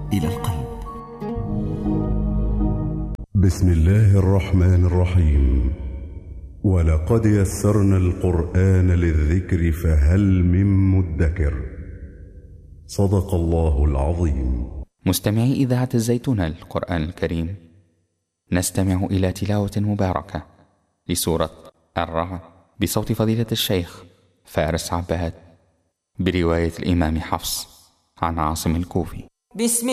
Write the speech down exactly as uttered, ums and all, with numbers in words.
إلى القلب. بسم الله الرحمن الرحيم. ولقد يسرنا القرآن للذكر فهل من مدكر. صدق الله العظيم. مستمعي إذاعة الزيتونة للقرآن الكريم، نستمع إلى تلاوة مباركة لسورة الرعد بصوت فضيلة الشيخ فارس عباد برواية الإمام حفص عن عاصم الكوفي. بسم